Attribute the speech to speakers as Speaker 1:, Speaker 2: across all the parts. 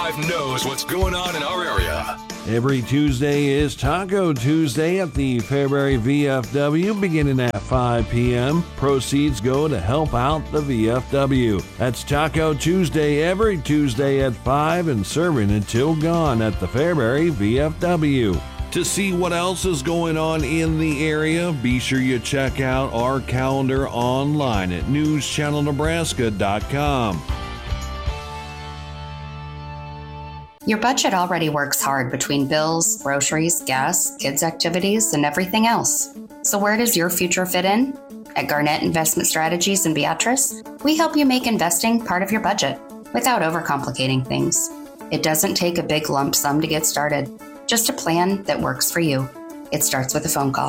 Speaker 1: 99.5 knows what's going on in our area.
Speaker 2: Every Tuesday is Taco Tuesday at the Fairbury VFW beginning at 5 p.m. Proceeds go to help out the VFW. That's Taco Tuesday every Tuesday at 5 and serving until gone at the Fairbury VFW. To see what else is going on in the area, be sure you check out our calendar online at newschannelnebraska.com.
Speaker 3: Your budget already works hard between bills, groceries, gas, kids' activities, and everything else. So where does your future fit in? At Garnett Investment Strategies in Beatrice, we help you make investing part of your budget without overcomplicating things. It doesn't take a big lump sum to get started, just a plan that works for you. It starts with a phone call,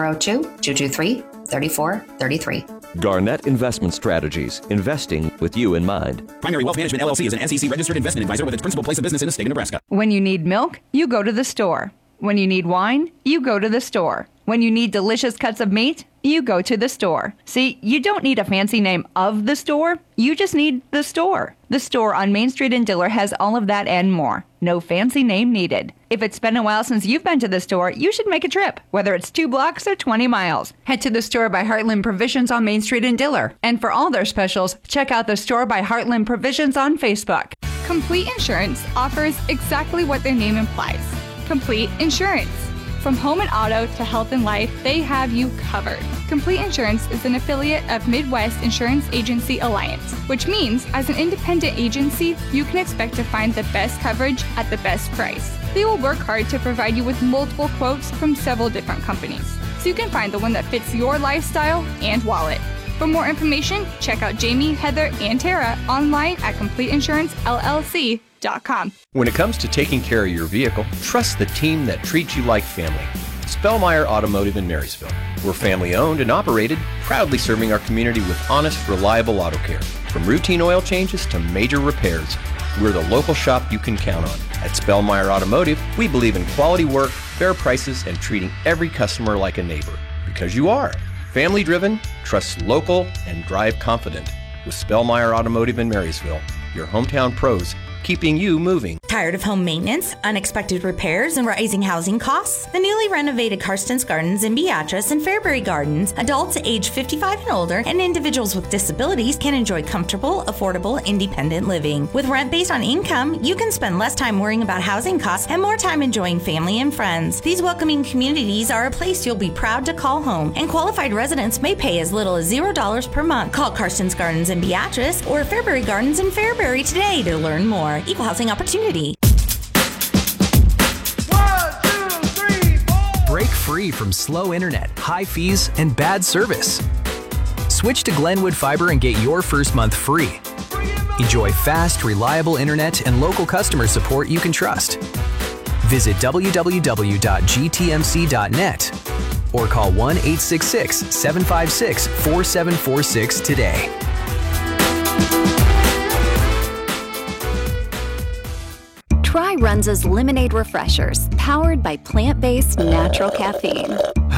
Speaker 3: 402-223-3433.
Speaker 4: Garnett Investment Strategies, investing with you in mind.
Speaker 5: Primary Wealth Management LLC is an SEC-registered investment advisor with its principal place of business in the state of Nebraska.
Speaker 6: When you need milk, you go to the store. When you need wine, you go to the store. When you need delicious cuts of meat, you go to the store. See, you don't need a fancy name of the store. You just need the store. The store on Main Street in Diller has all of that and more. No fancy name needed. If it's been a while since you've been to the store, you should make a trip, whether it's 2 blocks or 20 miles. Head to the Store by Heartland Provisions on Main Street in Diller. And for all their specials, check out the Store by Heartland Provisions on Facebook.
Speaker 7: Complete Insurance offers exactly what their name implies. Complete Insurance. From home and auto to health and life, they have you covered. Complete Insurance is an affiliate of Midwest Insurance Agency Alliance, which means as an independent agency, you can expect to find the best coverage at the best price. They will work hard to provide you with multiple quotes from several different companies, so you can find the one that fits your lifestyle and wallet. For more information, check out Jamie, Heather, and Tara online at CompleteInsuranceLLC.com.
Speaker 4: When it comes to taking care of your vehicle, trust the team that treats you like family. Spellmeyer Automotive in Marysville. We're family owned and operated, proudly serving our community with honest, reliable auto care. From routine oil changes to major repairs, we're the local shop you can count on. At Spellmeyer Automotive, we believe in quality work, fair prices, and treating every customer like a neighbor. Because you are. Family driven, trust local, and drive confident. With Spellmeyer Automotive in Marysville, your hometown pros, keeping you moving.
Speaker 8: Tired of home maintenance, unexpected repairs, and rising housing costs? The newly renovated Karsten's Gardens in Beatrice and Fairbury Gardens, adults age 55 and older, and individuals with disabilities can enjoy comfortable, affordable, independent living. With rent based on income, you can spend less time worrying about housing costs and more time enjoying family and friends. These welcoming communities are a place you'll be proud to call home, and qualified residents may pay as little as $0 per month. Call Karsten's Gardens in Beatrice or Fairbury Gardens in Fairbury today to learn more. Equal housing opportunity.
Speaker 9: 1, 2, 3, 4.
Speaker 10: Break free from slow internet, high fees, and bad service. Switch to Glenwood Fiber and get your first month free. Enjoy fast, reliable internet and local customer support you can trust. Visit www.gtmc.net or call 1-866-756-4746 today.
Speaker 11: Try Runza's Lemonade Refreshers, powered by plant-based natural caffeine.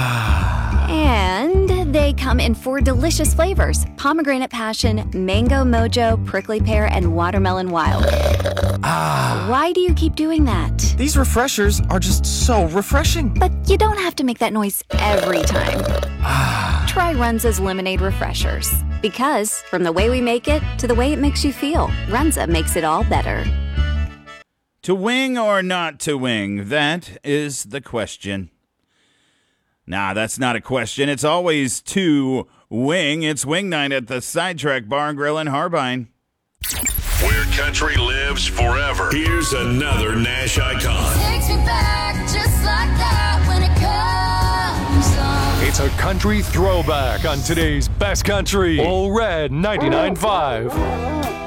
Speaker 11: And they come in 4 delicious flavors: pomegranate passion, mango mojo, prickly pear, and watermelon wild. Why do you keep doing that?
Speaker 12: These refreshers are just so refreshing.
Speaker 11: But you don't have to make that noise every time. Try Runza's Lemonade Refreshers. Because from the way we make it to the way it makes you feel, Runza makes it all better.
Speaker 13: To wing or not to wing? That is the question. Nah, that's not a question. It's always to wing. It's wing night at the Sidetrack Bar and Grill in Harbine.
Speaker 1: Where country lives forever. Here's another Nash icon.
Speaker 14: Takes me back just like that when it comes on.
Speaker 15: It's a country throwback on today's Best Country. All Red 99.5.